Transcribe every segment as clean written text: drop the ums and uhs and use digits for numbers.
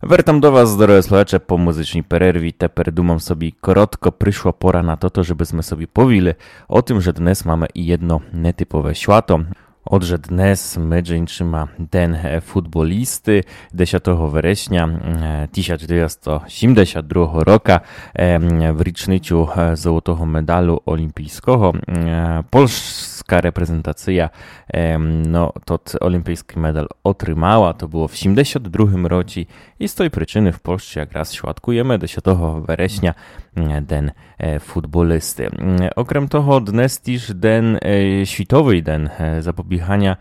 Вертам до вас, дорогі слухачі, по музичній перерві. Тепер, думам собі, коротко прийшла пора на то, żeby sme собі повіли о тим, що днес mamy і jedno netypowe święto. Отже, днес ми джинчима День футболісти 10 вересня 1972 року в річницю золотого медалю олімпійського. Polska reprezentacja tot olimpijski medal otrzymała, to było w 72 roku i z tej przyczyny w Polsce jak raz świadkujemy 10 września Den futbolisty. Okrem toho dnes też den światowy den zapobiegania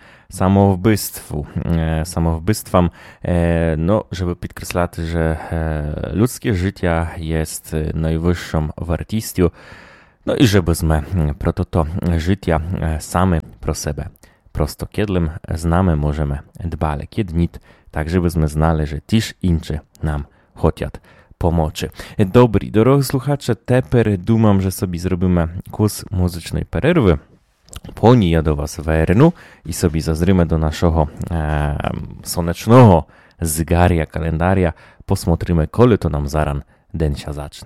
samowbystwom, żeby podkreślać, że ludzkie życie jest najwyższą wartością, i żebyśmy pro to życie sami pro siebie prosto kiedlem znamy możemy dbale, kiedy nic, tak żebyśmy znali, że też inni nam chcą pomocy. Dobry, drodzy słuchacze, teper dumam, że sobie zrobimy kurs muzycznej pererwy. Po niej ja do was wernu i sobie zazrymy do naszego słonecznego zgaria kalendaria. Posмотрimy, kiedy to nam zaran den się zacznie.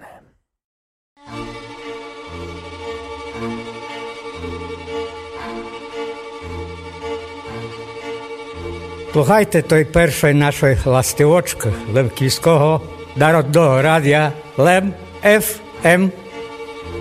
Слухайте той першої нашої ластівочки Лемківського народного радіо Лем ФМ.